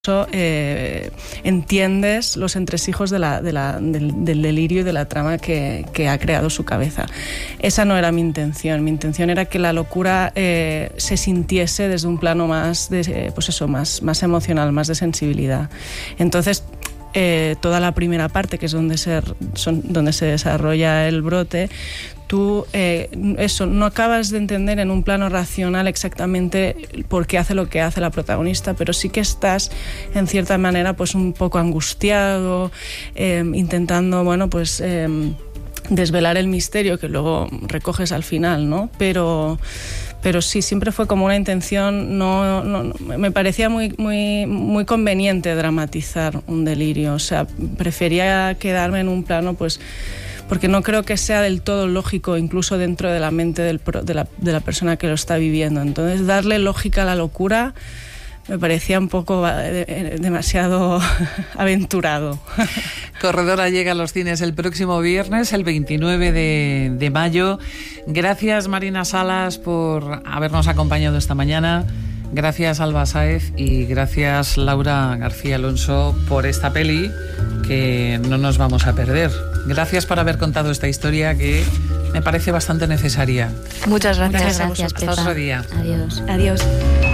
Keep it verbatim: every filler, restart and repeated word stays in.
Eh, entiendes los entresijos de la, de la, del, del delirio y de la trama que, que ha creado su cabeza. Esa no era mi intención. Mi intención era que la locura eh, se sintiese desde un plano más, de, eh, pues eso, más, más emocional, más de sensibilidad. Entonces, eh, toda la primera parte, que es donde se, son, donde se desarrolla el brote, tú eh, eso, no acabas de entender en un plano racional exactamente por qué hace lo que hace la protagonista, pero sí que estás en cierta manera pues un poco angustiado, eh, intentando, bueno, pues eh, desvelar el misterio que luego recoges al final, ¿no? Pero pero sí, siempre fue como una intención, no, no, no me parecía muy, muy, muy conveniente dramatizar un delirio, o sea, prefería quedarme en un plano, pues, porque no creo que sea del todo lógico, incluso dentro de la mente del, de, la, de la persona que lo está viviendo. Entonces, darle lógica a la locura me parecía un poco demasiado aventurado. Corredora llega a los cines el próximo viernes, el veintinueve de mayo. Gracias, Marina Salas, por habernos acompañado esta mañana. Gracias, Alba Sáez, y gracias, Laura García Alonso, por esta peli que no nos vamos a perder. Gracias por haber contado esta historia que me parece bastante necesaria. Muchas gracias. Muchas gracias, Hasta otro día. Adiós. Adiós.